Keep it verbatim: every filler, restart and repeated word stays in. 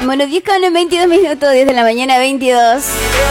Bueno, diez con veintidós minutos, diez de la mañana, veintidós.